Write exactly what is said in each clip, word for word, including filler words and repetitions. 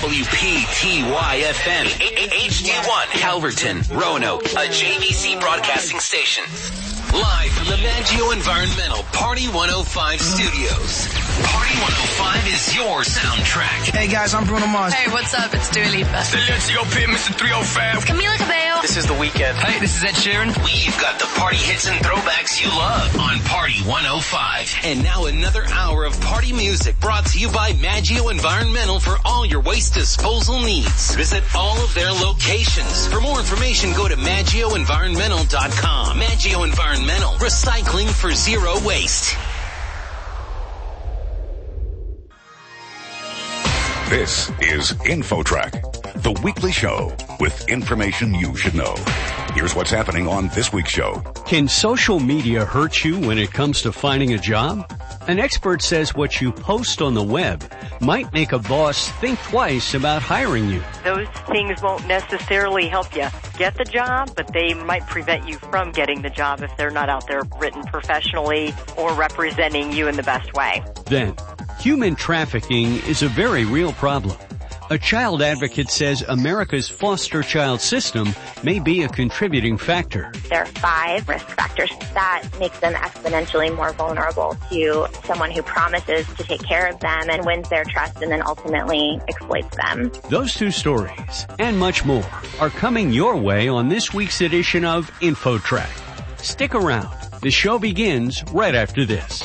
W P T Y F M, H D one, Calverton, Roanoke, a J V C broadcasting station. Live from the Maggio Environmental Party one oh five studios. Party one oh five is your soundtrack. Hey guys, I'm Bruno Mars. Hey, what's up? It's Dua Lipa. Let's go pit, Mister three oh five. Camila Cabello. This is The Weeknd. Hey, this is Ed Sheeran. We've got the party hits and throwbacks you love on Party one oh five. And now another hour of party music brought to you by Maggio Environmental for all your waste disposal needs. Visit all of their locations. For more information, go to maggio environmental dot com. Maggio Environmental, recycling for zero waste. This is InfoTrack, the weekly show with information you should know. Here's what's happening on this week's show. Can social media hurt you when it comes to finding a job? An expert says what you post on the web might make a boss think twice about hiring you. Those things won't necessarily help you get the job, but they might prevent you from getting the job if they're not out there written professionally or representing you in the best way. Then, human trafficking is a very real problem. A child advocate says America's foster child system may be a contributing factor. There are five risk factors that makes them exponentially more vulnerable to someone who promises to take care of them and wins their trust and then ultimately exploits them. Those two stories and much more are coming your way on this week's edition of InfoTrack. Stick around. The show begins right after this.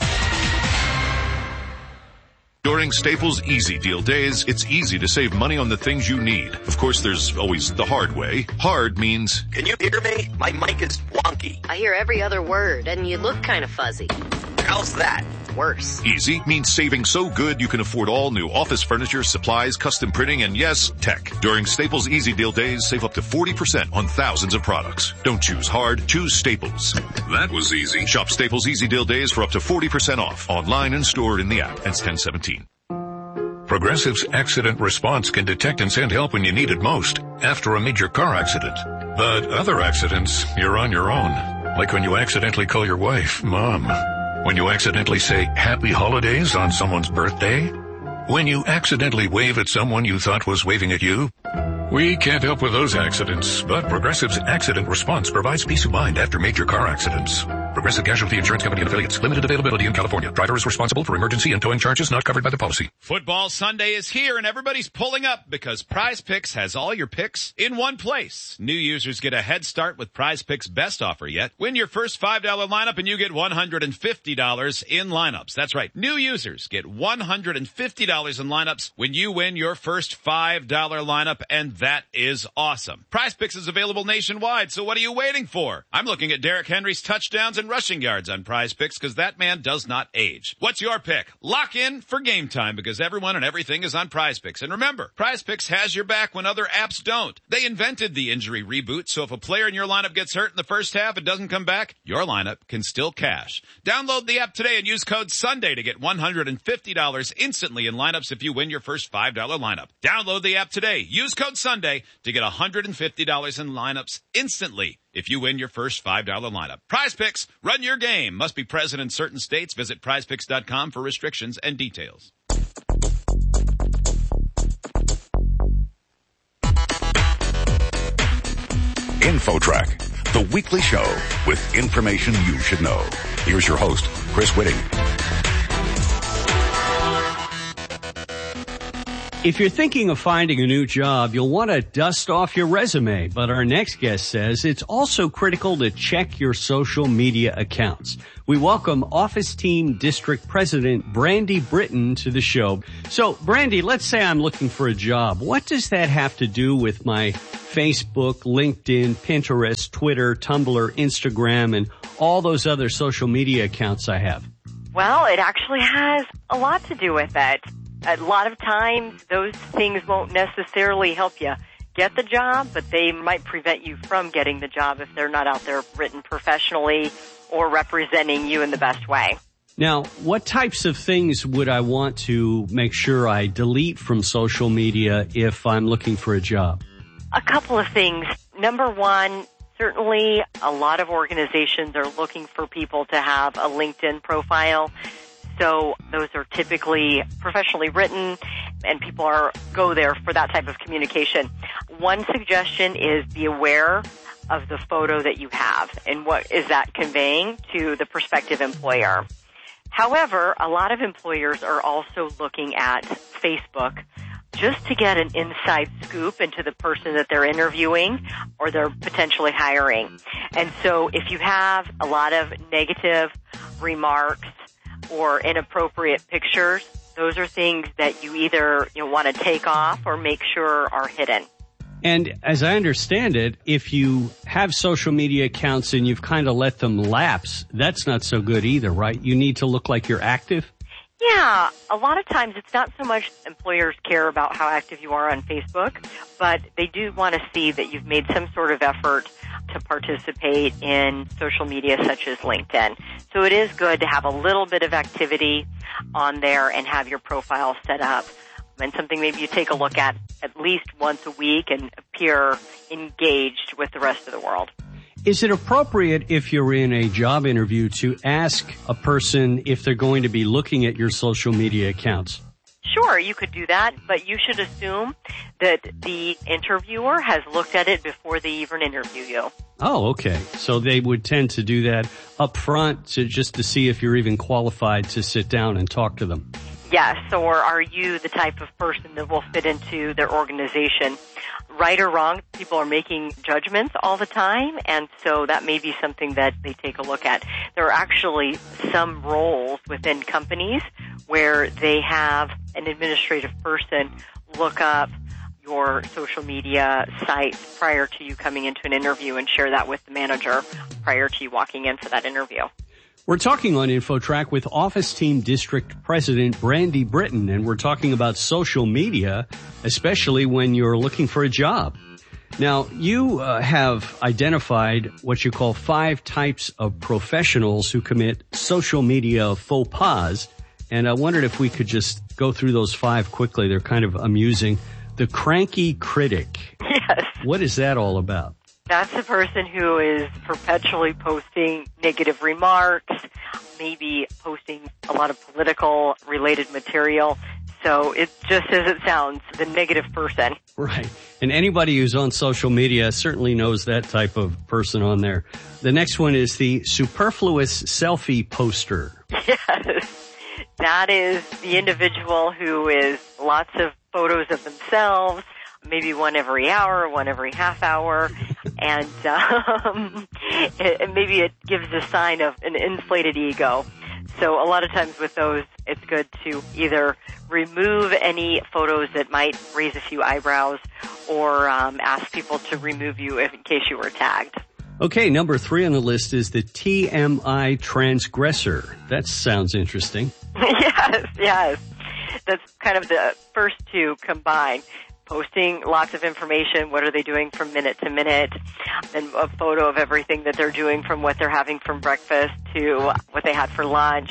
During Staples Easy Deal days, it's easy to save money on the things you need. Of course, there's always the hard way. Hard means... Can you hear me? My mic is wonky. I hear every other word, and you look kind of fuzzy. How's that? Worse. Easy means saving so good you can afford all new office furniture, supplies, custom printing, and yes, tech. During Staples Easy Deal days, save up to forty percent on thousands of products. Don't choose hard, choose Staples. That was easy. Shop Staples Easy Deal days for up to forty percent off. Online and stored in the app. That's ten seventeen. Progressive's Accident Response can detect and send help when you need it most, after a major car accident. But other accidents, you're on your own. Like when you accidentally call your wife, Mom. When you accidentally say Happy Holidays on someone's birthday. When you accidentally wave at someone you thought was waving at you. We can't help with those accidents, but Progressive's Accident Response provides peace of mind after major car accidents. Progressive Casualty Insurance Company and Affiliates. Limited availability in California. Driver is responsible for emergency and towing charges not covered by the policy. Football Sunday is here and everybody's pulling up because Prize Picks has all your picks in one place. New users get a head start with Prize Picks' best offer yet. Win your first five dollar lineup and you get one hundred fifty dollars in lineups. That's right. New users get one hundred fifty dollars in lineups when you win your first five dollar lineup, and that is awesome. Prize Picks is available nationwide, so what are you waiting for? I'm looking at Derrick Henry's touchdowns and rushing yards on Prize Picks because that man does not age. What's your pick? Lock in for game time because everyone and everything is on Prize Picks. And remember, Prize Picks has your back when other apps don't. They invented the injury reboot, so if a player in your lineup gets hurt in the first half and doesn't come back, your lineup can still cash. Download the app today and use code SUNDAY to get one hundred fifty dollars instantly in lineups if you win your first five dollar lineup. Download the app today. Use code SUNDAY to get one hundred fifty dollars in lineups instantly if you win your first five dollar lineup. Prize Picks, run your game. Must be present in certain states. Visit prize picks dot com for restrictions and details. InfoTrack, the weekly show with information you should know. Here's your host, Chris Whitting. If you're thinking of finding a new job, you'll want to dust off your resume, but our next guest says it's also critical to check your social media accounts. We welcome Office Team District President Brandy Britton to the show. So, Brandy, let's say I'm looking for a job. What does that have to do with my Facebook, LinkedIn, Pinterest, Twitter, Tumblr, Instagram, and all those other social media accounts I have? Well, it actually has a lot to do with it. A lot of times, those things won't necessarily help you get the job, but they might prevent you from getting the job if they're not out there written professionally or representing you in the best way. Now, what types of things would I want to make sure I delete from social media if I'm looking for a job? A couple of things. Number one, certainly a lot of organizations are looking for people to have a LinkedIn profile. so those are typically professionally written, and people are go there for that type of communication. One suggestion is be aware of the photo that you have and what is that conveying to the prospective employer. However, a lot of employers are also looking at Facebook just to get an inside scoop into the person that they're interviewing or they're potentially hiring. And so if you have a lot of negative remarks or inappropriate pictures, those are things that you either you know, want to take off or make sure are hidden. And as I understand it, if you have social media accounts and you've kind of let them lapse, that's not so good either, right? You need to look like you're active. Yeah, a lot of times it's not so much employers care about how active you are on Facebook, but they do want to see that you've made some sort of effort to participate in social media such as LinkedIn. So it is good to have a little bit of activity on there and have your profile set up. And something maybe you take a look at at least once a week and appear engaged with the rest of the world. Is it appropriate if you're in a job interview to ask a person if they're going to be looking at your social media accounts? Sure, you could do that, but you should assume that the interviewer has looked at it before they even interview you. Oh, okay. So they would tend to do that up front to just to see if you're even qualified to sit down and talk to them. Yes, or are you the type of person that will fit into their organization? Right or wrong, people are making judgments all the time, and so that may be something that they take a look at. There are actually some roles within companies where they have an administrative person look up your social media sites prior to you coming into an interview and share that with the manager prior to you walking in for that interview. We're talking on InfoTrack with Office Team District President Brandy Britton, and we're talking about social media, especially when you're looking for a job. Now, you uh, have identified what you call five types of professionals who commit social media faux pas, and I wondered if we could just go through those five quickly. They're kind of amusing. The cranky critic. Yes. What is that all about? That's the person who is perpetually posting negative remarks, maybe posting a lot of political related material. So it's just as it sounds, the negative person. Right. And anybody who's on social media certainly knows that type of person on there. The next one is the superfluous selfie poster. Yes. That is the individual who is lots of photos of themselves, maybe one every hour, one every half hour, and um, it, maybe it gives a sign of an inflated ego. So a lot of times with those, it's good to either remove any photos that might raise a few eyebrows or um, ask people to remove you if, in case you were tagged. Okay, number three on the list is the T M I transgressor. That sounds interesting. Yes, yes. That's kind of the first two combined. Posting lots of information, what are they doing from minute to minute, and a photo of everything that they're doing from what they're having from breakfast to what they had for lunch.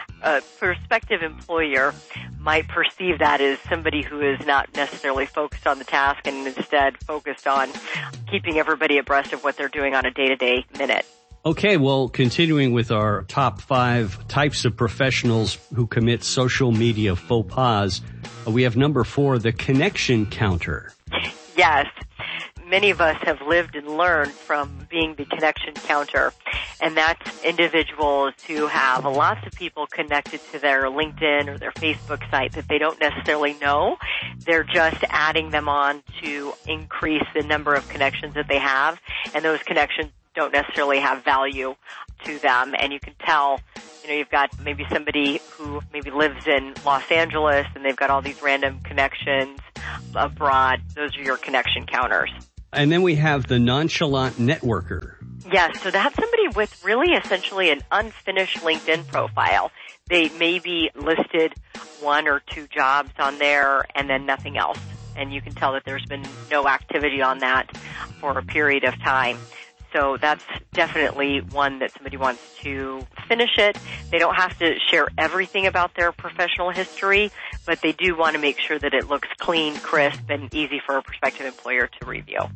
A prospective employer might perceive that as somebody who is not necessarily focused on the task and instead focused on keeping everybody abreast of what they're doing on a day-to-day minute. Okay, well, continuing with our top five types of professionals who commit social media faux pas, we have number four, the connection counter. Yes. Many of us have lived and learned from being the connection counter, and that's individuals who have lots of people connected to their LinkedIn or their Facebook site that they don't necessarily know. They're just adding them on to increase the number of connections that they have, and those connections don't necessarily have value to them. And you can tell, you know, you've got maybe somebody who maybe lives in Los Angeles and they've got all these random connections abroad. Those are your connection counters. And then we have the nonchalant networker. Yes, so that's somebody with really essentially an unfinished LinkedIn profile. They may be listed one or two jobs on there and then nothing else. And you can tell that there's been no activity on that for a period of time. So that's definitely one that somebody wants to finish it. They don't have to share everything about their professional history, but they do want to make sure that it looks clean, crisp, and easy for a prospective employer to review.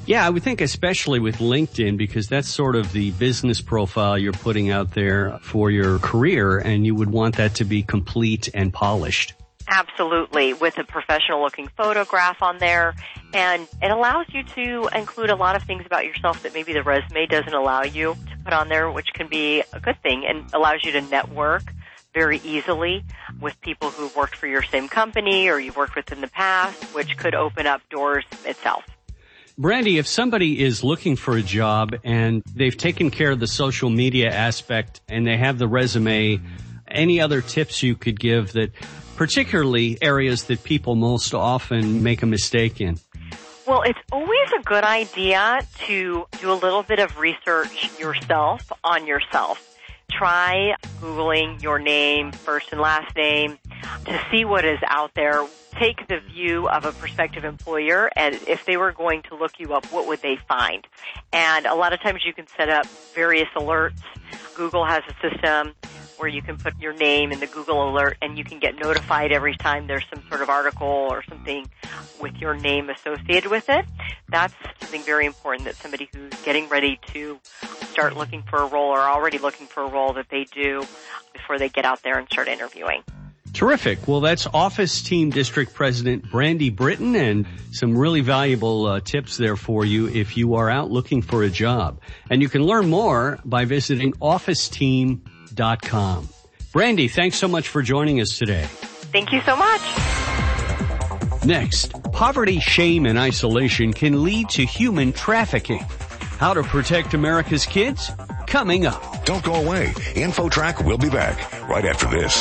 Yeah, I would think especially with LinkedIn, because that's sort of the business profile you're putting out there for your career, and you would want that to be complete and polished. Absolutely, with a professional-looking photograph on there. And it allows you to include a lot of things about yourself that maybe the resume doesn't allow you to put on there, which can be a good thing, and allows you to network very easily with people who've worked for your same company or you've worked with in the past, which could open up doors itself. Brandy, if somebody is looking for a job and they've taken care of the social media aspect and they have the resume, any other tips you could give that particularly areas that people most often make a mistake in? Well, it's always a good idea to do a little bit of research yourself on yourself. Try Googling your name, first and last name, to see what is out there. Take the view of a prospective employer, and if they were going to look you up, what would they find? And a lot of times you can set up various alerts. Google has a system where you can put your name in the Google alert, and you can get notified every time there's some sort of article or something with your name associated with it. That's something very important that somebody who's getting ready to start looking for a role or already looking for a role that they do before they get out there and start interviewing. Terrific. Well, that's Office Team District President Brandy Britton, and some really valuable uh, tips there for you if you are out looking for a job. And you can learn more by visiting office team dot com. Brandy, thanks so much for joining us today. Thank you so much. Next, poverty, shame, and isolation can lead to human trafficking. How to protect America's kids? Coming up. Don't go away. InfoTrack will be back right after this.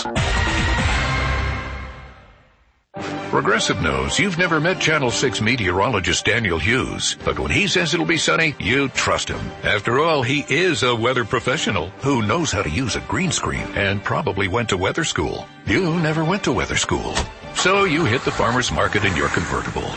Progressive knows you've never met Channel six meteorologist Daniel Hughes, but when he says it'll be sunny, you trust him. After all, he is a weather professional who knows how to use a green screen and probably went to weather school. You never went to weather school, so you hit the farmer's market in your convertible.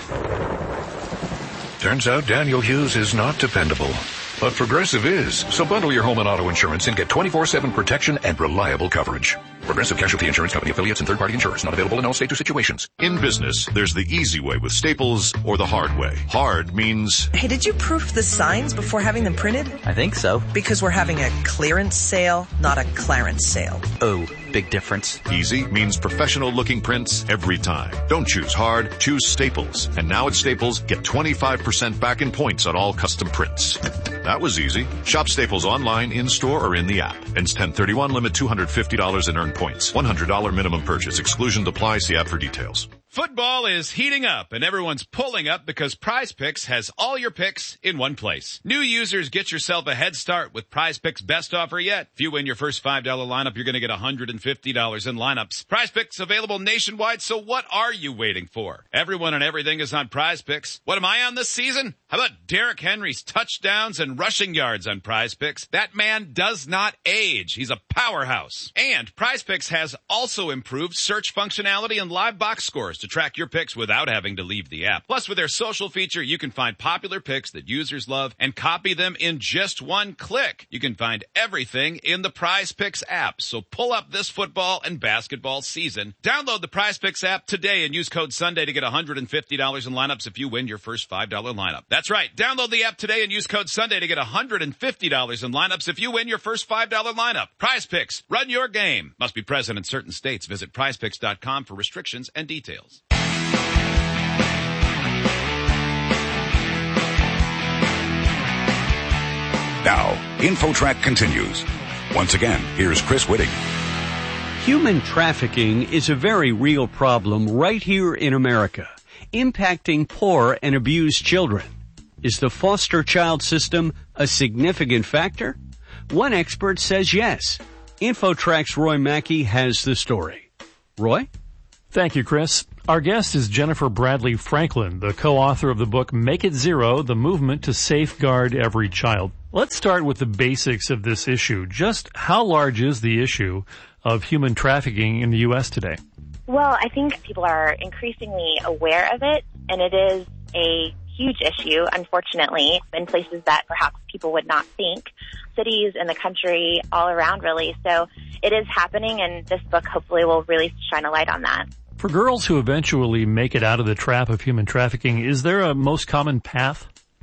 Turns out Daniel Hughes is not dependable. But Progressive is. So bundle your home and auto insurance and get twenty-four seven protection and reliable coverage. Progressive Casualty Insurance Company affiliates and third-party insurers. Not available in all states or situations. In business, there's the easy way with Staples or the hard way. Hard means... Hey, did you proof the signs before having them printed? I think so. Because we're having a clearance sale, not a clarence sale. Oh, big difference. Easy means professional-looking prints every time. Don't choose hard, choose Staples. And now at Staples, get twenty-five percent back in points on all custom prints. That was easy. Shop Staples online, in-store, or in the app. Ends ten thirty-one, limit two hundred fifty dollars in earned points. one hundred dollars minimum purchase. Exclusion applies. See app for details. Football is heating up, and everyone's pulling up because Prize Picks has all your picks in one place. New users, get yourself a head start with Prize Picks' best offer yet. If you win your first five dollar lineup, you're going to get one hundred fifty dollars in lineups. Prize Picks available nationwide, so what are you waiting for? Everyone and everything is on Prize Picks. What am I on this season? How about Derrick Henry's touchdowns and rushing yards on Prize Picks? That man does not age. He's a powerhouse. And Prize Picks has also improved search functionality and live box scores to track your picks without having to leave the app. Plus, with their social feature, you can find popular picks that users love and copy them in just one click. You can find everything in the Prize Picks app. So pull up this football and basketball season. Download the Prize Picks app today and use code Sunday to get one hundred fifty dollars in lineups if you win your first five dollar lineup. That's right. Download the app today and use code Sunday to get one hundred fifty dollars in lineups if you win your first five dollar lineup. Prize Picks. Run your game. Must be present in certain states. Visit prize picks dot com for restrictions and details. Now, InfoTrack continues. Once again, here's Chris Whitting. Human trafficking is a very real problem right here in America, impacting poor and abused children. Is the foster child system a significant factor? One expert says yes. InfoTrack's Roy Mackey has the story. Roy? Thank you, Chris. Our guest is Jennifer Bradley Franklin, the co-author of the book Make It Zero, The Movement to Safeguard Every Child. Let's start with the basics of this issue. Just how large is the issue of human trafficking in the U S today? Well, I think people are increasingly aware of it, and it is a huge issue, unfortunately, in places that perhaps people would not think. Cities in the country, all around, really. So it is happening, and this book hopefully will really shine a light on that. For girls who eventually make it out of the trap of human trafficking, is there a most common path?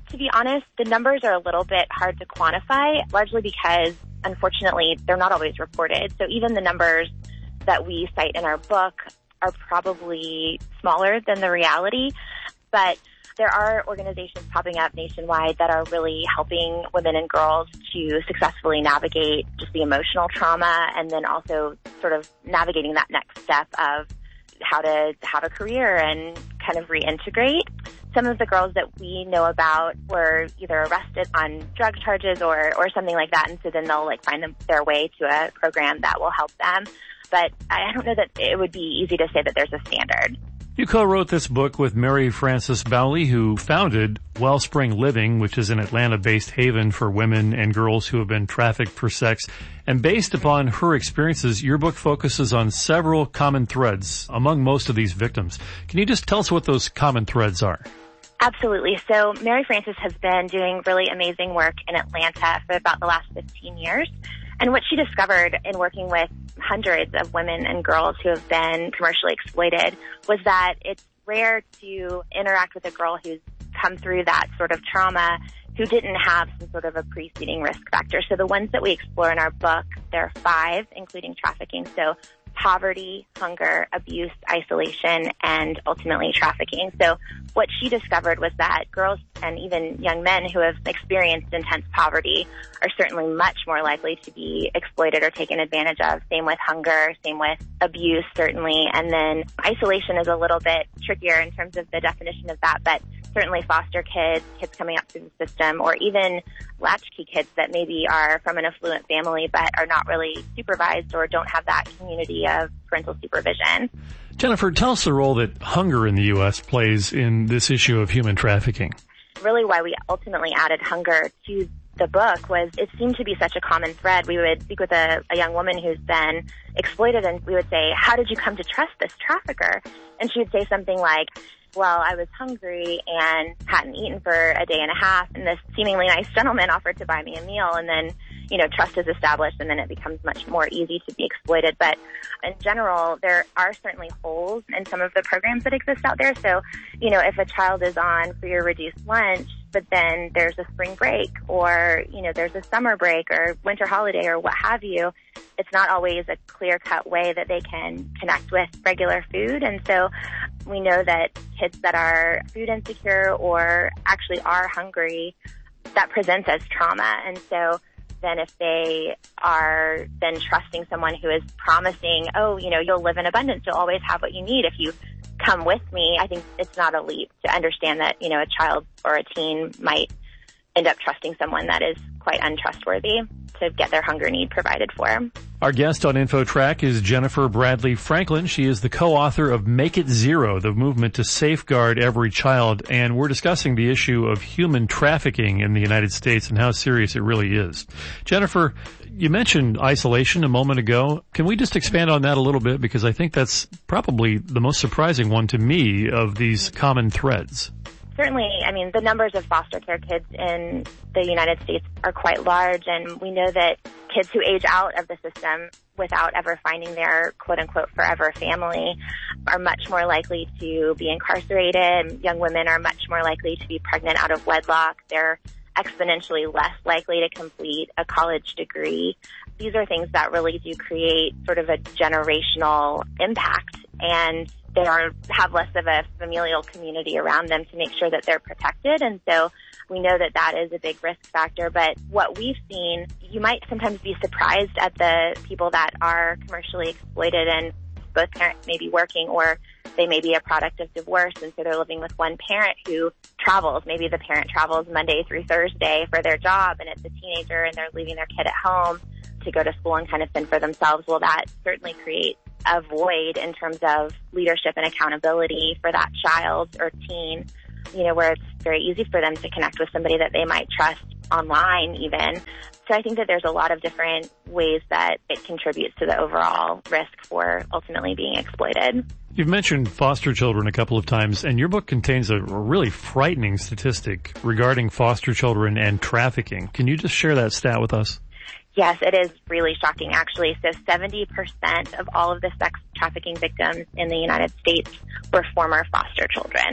To be honest, the numbers are a little bit hard to quantify, largely because, unfortunately, they're not always reported. So even the numbers that we cite in our book are probably smaller than the reality. But there are organizations popping up nationwide that are really helping women and girls to successfully navigate just the emotional trauma, and then also sort of navigating that next step of how to have a career and kind of reintegrate. Some of the girls that we know about were either arrested on drug charges or, or something like that, and so then they'll like find them, their way to a program that will help them. But I don't know that it would be easy to say that there's a standard. You co-wrote this book with Mary Frances Bowley, who founded Wellspring Living, which is an Atlanta-based haven for women and girls who have been trafficked for sex. And based upon her experiences, your book focuses on several common threads among most of these victims. Can you just tell us what those common threads are? Absolutely. So Mary Frances has been doing really amazing work in Atlanta for about the last fifteen years. And what she discovered in working with hundreds of women and girls who have been commercially exploited was that it's rare to interact with a girl who's come through that sort of trauma who didn't have some sort of a preceding risk factor. So the ones that we explore in our book, there are five, including trafficking. So poverty, hunger, abuse, isolation, and ultimately trafficking. So what she discovered was that girls and even young men who have experienced intense poverty are certainly much more likely to be exploited or taken advantage of. Same with hunger, same with abuse, certainly. And then isolation is a little bit trickier in terms of the definition of that, but certainly foster kids, kids coming up through the system, or even latchkey kids that maybe are from an affluent family but are not really supervised or don't have that community of parental supervision. Jennifer, tell us the role that hunger in the U S plays in this issue of human trafficking. Really why we ultimately added hunger to the book was it seemed to be such a common thread. We would speak with a, a young woman who's been exploited, and we would say, how did you come to trust this trafficker? And she would say something like, well, I was hungry and hadn't eaten for a day and a half, and this seemingly nice gentleman offered to buy me a meal, and then, you know, trust is established, and then it becomes much more easy to be exploited. But in general, there are certainly holes in some of the programs that exist out there. So, you know, if a child is on free or reduced lunch, but then there's a spring break, or, you know, there's a summer break or winter holiday or what have you, it's not always a clear-cut way that they can connect with regular food. And so we know that kids that are food insecure or actually are hungry, that presents as trauma. And so then if they are then trusting someone who is promising, oh, you know, you'll live in abundance, you'll always have what you need if you come with me, I think it's not a leap to understand that, you know, a child or a teen might end up trusting someone that is quite untrustworthy to get their hunger need provided for. Our guest on InfoTrack is Jennifer Bradley Franklin. She is the co-author of Make It Zero, the movement to safeguard every child. And we're discussing the issue of human trafficking in the United States and how serious it really is. Jennifer, you mentioned isolation a moment ago. Can we just expand on that a little bit? Because I think that's probably the most surprising one to me of these common threads. Certainly, I mean, the numbers of foster care kids in the United States are quite large, and we know that kids who age out of the system without ever finding their quote-unquote forever family are much more likely to be incarcerated. Young women are much more likely to be pregnant out of wedlock. They're exponentially less likely to complete a college degree. These are things that really do create sort of a generational impact, and they are have less of a familial community around them to make sure that they're protected. And so we know that that is a big risk factor. But what we've seen, you might sometimes be surprised at the people that are commercially exploited, and both parents may be working, or they may be a product of divorce, and so they're living with one parent who travels. Maybe the parent travels Monday through Thursday for their job, and it's a teenager, and they're leaving their kid at home to go to school and kind of fend for themselves. Well, that certainly creates a void in terms of leadership and accountability for that child or teen, you know, where it's very easy for them to connect with somebody that they might trust online even. So I think that there's a lot of different ways that it contributes to the overall risk for ultimately being exploited. You've mentioned foster children a couple of times, and your book contains a really frightening statistic regarding foster children and trafficking. Can you just share that stat with us? Yes, it is really shocking, actually. So seventy percent of all of the sex trafficking victims in the United States were former foster children.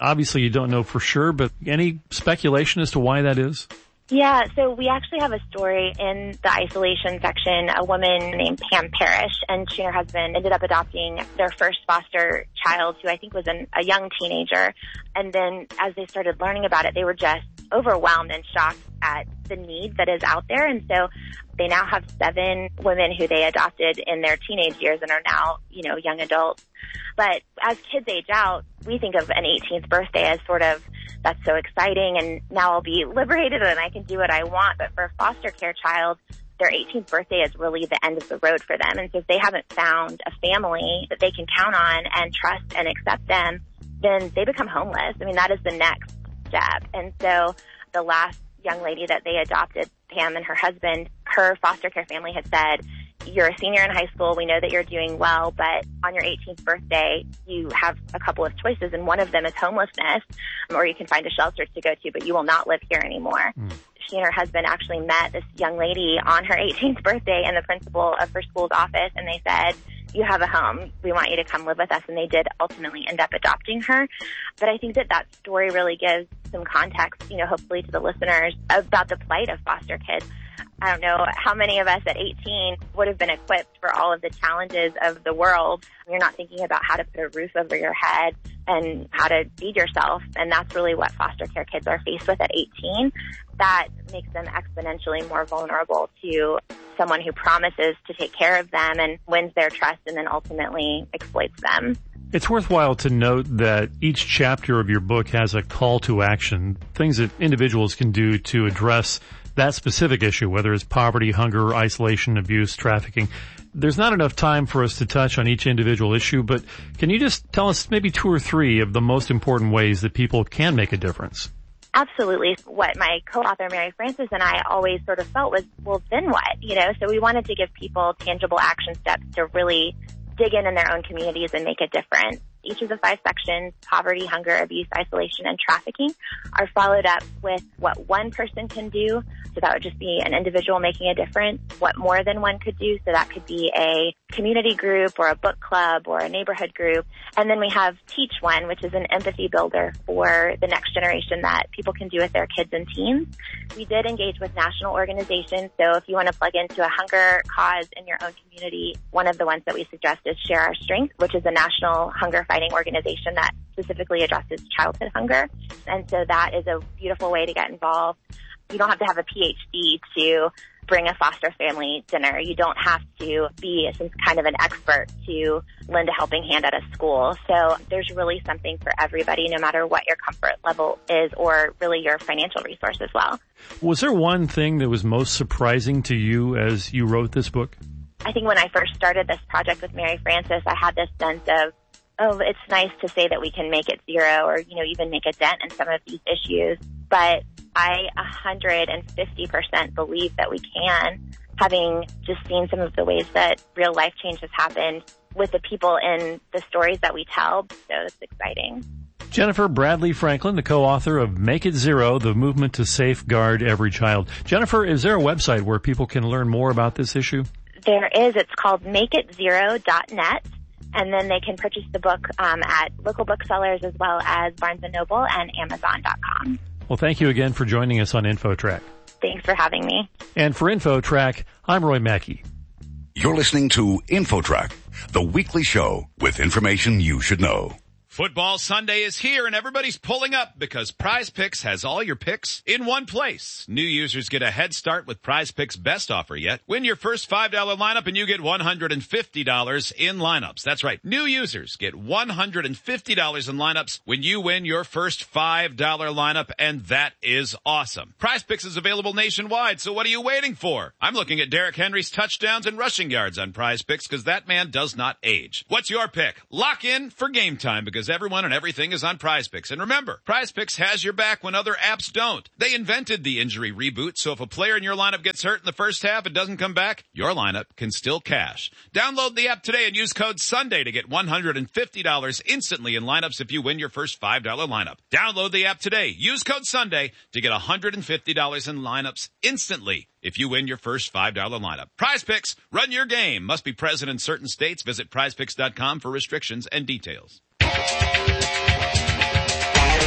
Obviously, you don't know for sure, but any speculation as to why that is? Yeah, so we actually have a story in the isolation section, a woman named Pam Parrish, and she and her husband ended up adopting their first foster child, who I think was an, a young teenager. And then as they started learning about it, they were just overwhelmed and shocked at the need that is out there. And so they now have seven women who they adopted in their teenage years and are now, you know, young adults. But as kids age out, we think of an eighteenth birthday as sort of, that's so exciting, and now I'll be liberated and I can do what I want. But for a foster care child, their eighteenth birthday is really the end of the road for them. And so if they haven't found a family that they can count on and trust and accept them, then they become homeless. I mean, that is the next step. And so the last young lady that they adopted, Pam and her husband, her foster care family had said, you're a senior in high school. We know that you're doing well, but on your eighteenth birthday, you have a couple of choices, and one of them is homelessness, or you can find a shelter to go to, but you will not live here anymore. Mm. She and her husband actually met this young lady on her eighteenth birthday in the principal of her school's office, and they said, you have a home. We want you to come live with us. And they did ultimately end up adopting her. But I think that that story really gives some context, you know, hopefully to the listeners about the plight of foster kids. I don't know how many of us at eighteen would have been equipped for all of the challenges of the world. You're not thinking about how to put a roof over your head and how to feed yourself. And that's really what foster care kids are faced with at eighteen. That makes them exponentially more vulnerable to someone who promises to take care of them and wins their trust and then ultimately exploits them. It's worthwhile to note that each chapter of your book has a call to action, things that individuals can do to address that specific issue, whether it's poverty, hunger, isolation, abuse, trafficking. There's not enough time for us to touch on each individual issue, but can you just tell us maybe two or three of the most important ways that people can make a difference? Absolutely. What my co-author Mary Frances and I always sort of felt was, well, then what? You know, so we wanted to give people tangible action steps to really dig in in their own communities and make a difference. Each of the five sections, poverty, hunger, abuse, isolation, and trafficking, are followed up with what one person can do. So that would just be an individual making a difference. What more than one could do. So that could be a community group or a book club or a neighborhood group. And then we have Teach One, which is an empathy builder for the next generation that people can do with their kids and teens. We did engage with national organizations. So if you want to plug into a hunger cause in your own community, one of the ones that we suggest is Share Our Strength, which is a national hunger fighting organization that specifically addresses childhood hunger. And so that is a beautiful way to get involved. You don't have to have a P H D to bring a foster family dinner. You don't have to be some kind of an expert to lend a helping hand at a school. So there's really something for everybody, no matter what your comfort level is or really your financial resource as well. Was there one thing that was most surprising to you as you wrote this book? I think when I first started this project with Mary Frances, I had this sense of, oh, it's nice to say that we can make it zero or, you know, even make a dent in some of these issues. But I one hundred fifty percent believe that we can, having just seen some of the ways that real life change has happened with the people in the stories that we tell. So it's exciting. Jennifer Bradley Franklin, the co-author of Make It Zero, the movement to safeguard every child. Jennifer, is there a website where people can learn more about this issue? There is. It's called make it zero dot net. And then they can purchase the book um, at local booksellers as well as Barnes and Noble and Amazon dot com. Well, thank you again for joining us on InfoTrack. Thanks for having me. And for InfoTrack, I'm Roy Mackey. You're listening to InfoTrack, the weekly show with information you should know. Football Sunday is here and everybody's pulling up because Prize Picks has all your picks in one place. New users get a head start with Prize Picks' best offer yet. Win your first five dollar lineup and you get one hundred fifty dollars in lineups. That's right. New users get one hundred fifty dollars in lineups when you win your first five dollar lineup, and that is awesome. Prize Picks is available nationwide, so what are you waiting for? I'm looking at Derrick Henry's touchdowns and rushing yards on Prize Picks because that man does not age. What's your pick? Lock in for game time because everyone and everything is on Prize Picks. And remember, Prize Picks has your back when other apps don't. They invented the injury reboot, so if a player in your lineup gets hurt in the first half and doesn't come back, your lineup can still cash. Download the app today and use code Sunday to get one hundred fifty dollars instantly in lineups if you win your first five dollar lineup. Download the app today. Use code Sunday to get one hundred fifty dollars in lineups instantly if you win your first five dollar lineup. Prize Picks, run your game. Must be present in certain states. Visit prize picks dot com for restrictions and details.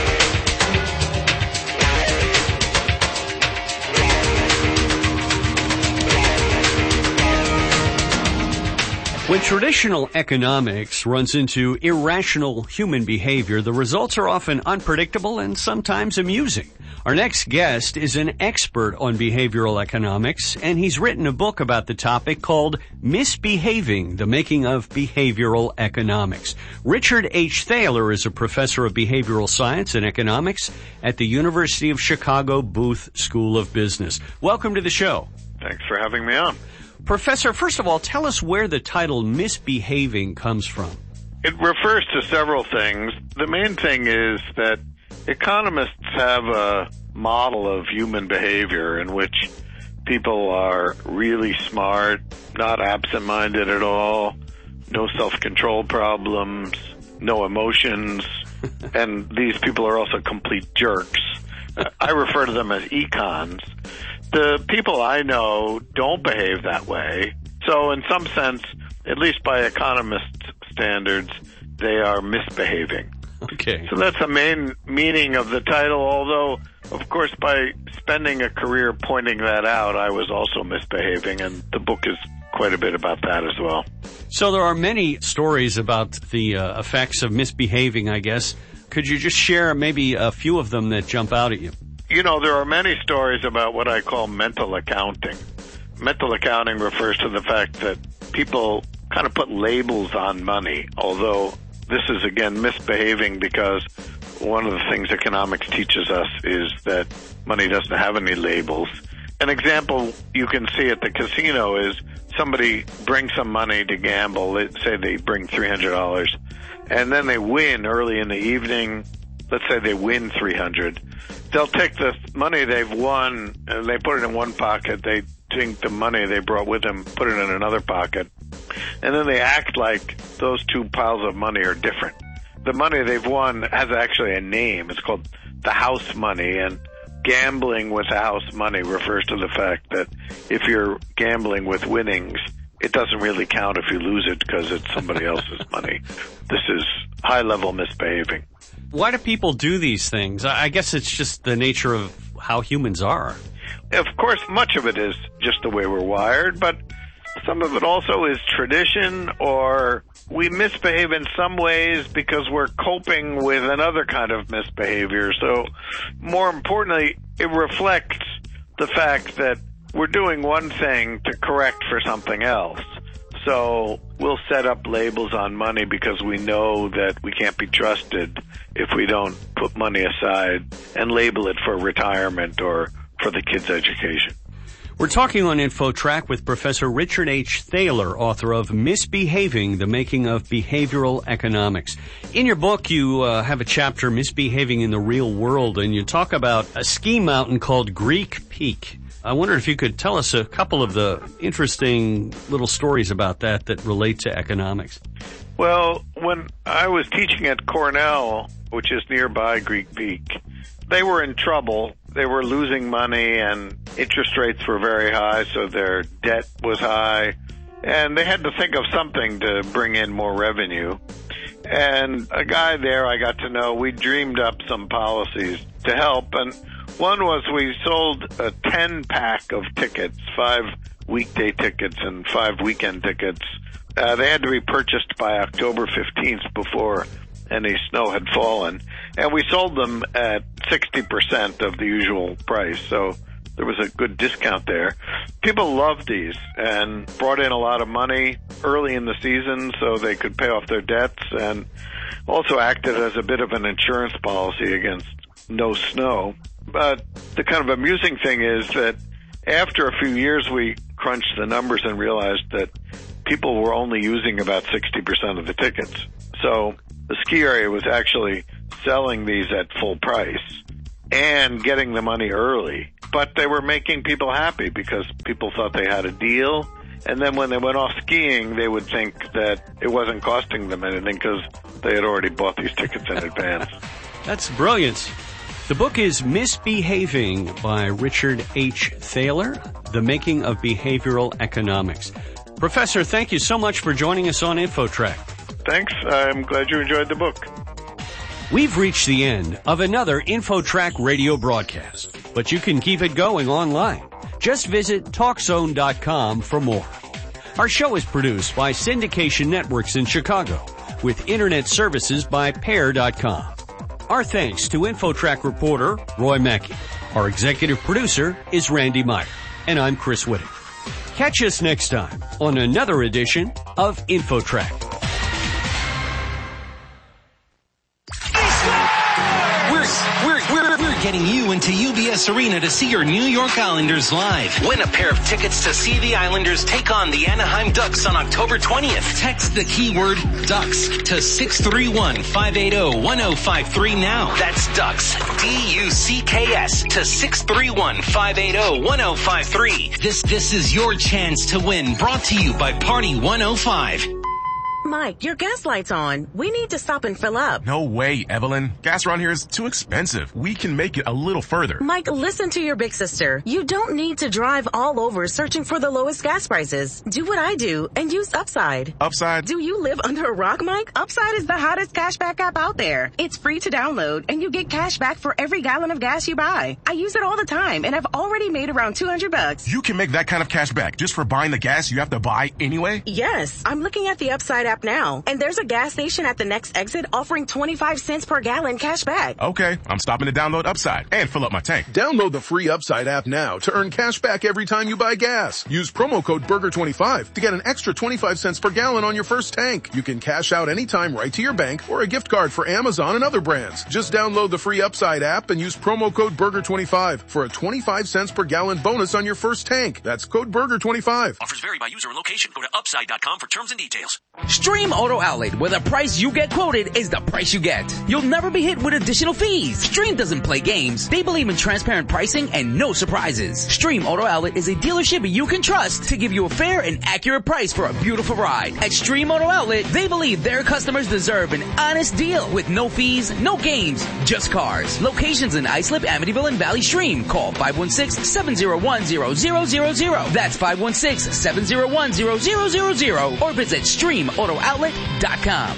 traditional economics runs into irrational human behavior, the results are often unpredictable and sometimes amusing. Our next guest is an expert on behavioral economics, and he's written a book about the topic called Misbehaving, the Making of Behavioral Economics. Richard H. Thaler is a professor of behavioral science and economics at the University of Chicago Booth School of Business. Welcome to the show. Thanks for having me on. Professor, first of all, tell us where the title Misbehaving comes from. It refers to several things. The main thing is that economists have a model of human behavior in which people are really smart, not absent-minded at all, no self-control problems, no emotions, and these people are also complete jerks. I refer to them as econs. The people I know don't behave that way. So in some sense, at least by economist standards, they are misbehaving. Okay. So that's the main meaning of the title, although, of course, by spending a career pointing that out, I was also misbehaving, and the book is quite a bit about that as well. So there are many stories about the uh, effects of misbehaving, I guess. Could you just share maybe a few of them that jump out at you? You know, there are many stories about what I call mental accounting. Mental accounting refers to the fact that people kind of put labels on money, although this is, again, misbehaving because one of the things economics teaches us is that money doesn't have any labels. An example you can see at the casino is somebody brings some money to gamble. Let's say they bring three hundred dollars, and then they win early in the evening. Let's say they win three hundred dollars. They'll take the money they've won and they put it in one pocket. They take the money they brought with them, put it in another pocket, and then they act like those two piles of money are different. The money they've won has actually a name. It's called the house money, and gambling with house money refers to the fact that if you're gambling with winnings, it doesn't really count if you lose it because it's somebody else's money. This is high-level misbehaving. Why do people do these things? I guess it's just the nature of how humans are. Of course, much of it is just the way we're wired, but some of it also is tradition, or we misbehave in some ways because we're coping with another kind of misbehavior. So, more importantly, it reflects the fact that we're doing one thing to correct for something else. So we'll set up labels on money because we know that we can't be trusted if we don't put money aside and label it for retirement or for the kids' education. We're talking on InfoTrack with Professor Richard H. Thaler, author of Misbehaving, the Making of Behavioral Economics. In your book, you uh, have a chapter, Misbehaving in the Real World, and you talk about a ski mountain called Greek Peak. I wonder if you could tell us a couple of the interesting little stories about that that relate to economics. Well, when I was teaching at Cornell, which is nearby Greek Peak, they were in trouble. They were losing money and interest rates were very high, so their debt was high. And they had to think of something to bring in more revenue. And a guy there I got to know, we dreamed up some policies to help. And one was we sold a ten-pack of tickets, five weekday tickets and five weekend tickets. Uh, they had to be purchased by October fifteenth before any snow had fallen. And we sold them at sixty percent of the usual price, so there was a good discount there. People loved these and brought in a lot of money early in the season so they could pay off their debts, and also acted as a bit of an insurance policy against no snow. But the kind of amusing thing is that after a few years we crunched the numbers and realized that people were only using about sixty percent of the tickets. So the ski area was actually selling these at full price and getting the money early. But they were making people happy because people thought they had a deal. And then when they went off skiing, they would think that it wasn't costing them anything because they had already bought these tickets in advance. That's brilliant. The book is Misbehaving by Richard H. Thaler, The Making of Behavioral Economics. Professor, thank you so much for joining us on InfoTrack. Thanks. I'm glad you enjoyed the book. We've reached the end of another InfoTrack radio broadcast, but you can keep it going online. Just visit TalkZone dot com for more. Our show is produced by Syndication Networks in Chicago with internet services by pair dot com. Our thanks to InfoTrack reporter Roy Mackey. Our executive producer is Randy Meyer. And I'm Chris Whitting. Catch us next time on another edition of InfoTrack. Getting you into U B S Arena to see your New York Islanders live. Win a pair of tickets to see the Islanders take on the Anaheim Ducks on October twentieth. Text the keyword Ducks to six three one, five eight zero, one zero five three now. That's Ducks, D U C K S, to six three one, five eight zero, one zero five three. This, this is your chance to win. Brought to you by Party one oh five. Mike, your gas light's on. We need to stop and fill up. No way, Evelyn. Gas around here is too expensive. We can make it a little further. Mike, listen to your big sister. You don't need to drive all over searching for the lowest gas prices. Do what I do and use Upside. Upside? Do you live under a rock, Mike? Upside is the hottest cashback app out there. It's free to download and you get cash back for every gallon of gas you buy. I use it all the time and I've already made around two hundred bucks. You can make that kind of cash back just for buying the gas you have to buy anyway? Yes. I'm looking at the Upside app now, and there's a gas station at the next exit offering twenty-five cents per gallon cash back. Okay, I'm stopping to download Upside and fill up my tank. Download the free Upside app now to earn cash back every time you buy gas. Use promo code burger twenty-five to get an extra twenty-five cents per gallon on your first tank. You can cash out anytime right to your bank or a gift card for Amazon and other brands. Just download the free Upside app and use promo code burger twenty-five for a twenty-five cents per gallon bonus on your first tank. That's code burger twenty-five. Offers vary by user and location. Go to upside dot com for terms and details. Stream Auto Outlet, where the price you get quoted is the price you get. You'll never be hit with additional fees. Stream doesn't play games. They believe in transparent pricing and no surprises. Stream Auto Outlet is a dealership you can trust to give you a fair and accurate price for a beautiful ride. At Stream Auto Outlet, they believe their customers deserve an honest deal with no fees, no games, just cars. Locations in Islip, Amityville, and Valley Stream. Call five one six, seven zero one, zero zero zero zero. That's five one six, seven zero one, zero zero zero zero. Or visit stream auto outlet dot com.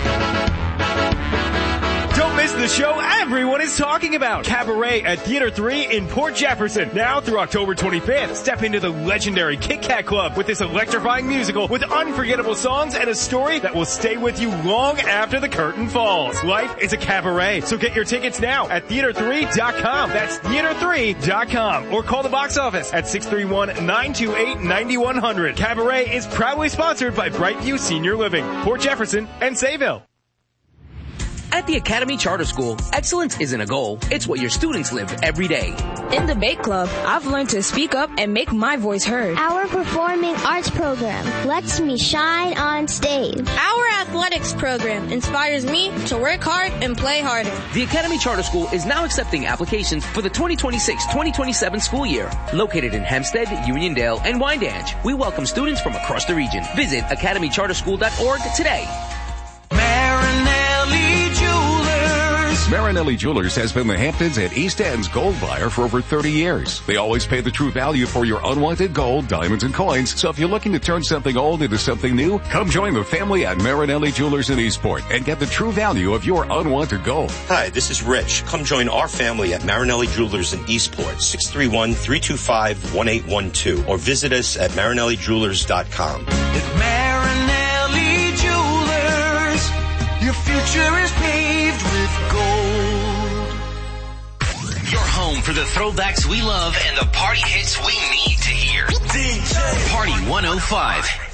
Don't miss the show everyone is talking about. Cabaret at Theater three in Port Jefferson. Now through October twenty-fifth. Step into the legendary Kit Kat Club with this electrifying musical with unforgettable songs and a story that will stay with you long after the curtain falls. Life is a cabaret, so get your tickets now at theater three dot com. That's theater three dot com. Or call the box office at six three one, nine two eight, nine one zero zero. Cabaret is proudly sponsored by Brightview Senior Living, Port Jefferson, and Sayville. At the Academy Charter School, excellence isn't a goal, it's what your students live every day. In the Bake Club, I've learned to speak up and make my voice heard. Our performing arts program lets me shine on stage. Our athletics program inspires me to work hard and play harder. The Academy Charter School is now accepting applications for the twenty twenty-six twenty twenty-seven school year. Located in Hempstead, Uniondale, and Wyandanch, we welcome students from across the region. Visit academy charter school dot org today. Marinelli Jewelers has been the Hamptons and East End's gold buyer for over thirty years. They always pay the true value for your unwanted gold, diamonds, and coins. So if you're looking to turn something old into something new, come join the family at Marinelli Jewelers in Eastport and get the true value of your unwanted gold. Hi, this is Rich. Come join our family at Marinelli Jewelers in Eastport, six three one, three two five, one eight one two, or visit us at marinelli jewelers dot com. At Marinelli Jewelers, your future is paved with gold. Your home for the throwbacks we love and the party hits we need to hear. D J Party one oh five.